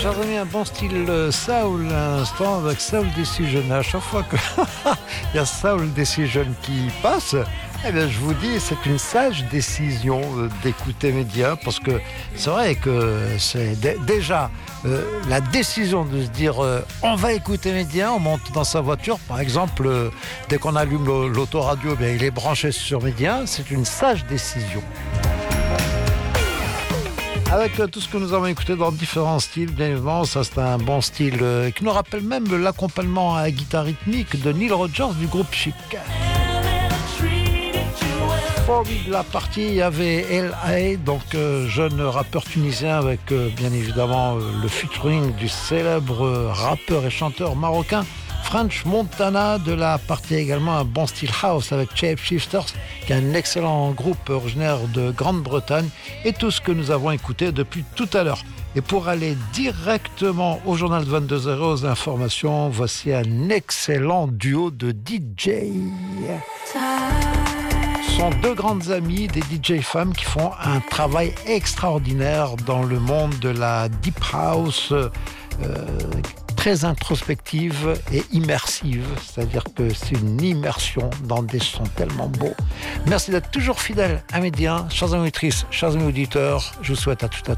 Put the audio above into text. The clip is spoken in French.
Chers amis, un bon style soul à l'instant avec Soul Decision. À chaque fois que il y a Soul Decision qui passe, eh bien, je vous dis, c'est une sage décision d'écouter Média, parce que c'est vrai que c'est déjà la décision de se dire on va écouter Média, on monte dans sa voiture, par exemple, dès qu'on allume l'autoradio, bien, il est branché sur Média, c'est une sage décision. Avec tout ce que nous avons écouté dans différents styles, bien évidemment, ça c'est un bon style qui nous rappelle même l'accompagnement à la guitare rythmique de Neil Rogers du groupe Chic. Pour la partie, il y avait L.A., donc jeune rappeur tunisien avec bien évidemment le featuring du célèbre rappeur et chanteur marocain French Montana. De la partie également un bon style house avec Shapeshifters, qui est un excellent groupe originaire de Grande-Bretagne, et tout ce que nous avons écouté depuis tout à l'heure. Et pour aller directement au journal de 22h aux informations, voici un excellent duo de DJ. Ce sont deux grandes amies, des DJ femmes qui font un travail extraordinaire dans le monde de la deep house, très introspective et immersive, c'est-à-dire que c'est une immersion dans des sons tellement beaux. Merci d'être toujours fidèles à Média, chers amis auditrices, chers amis auditeurs, je vous souhaite à tout à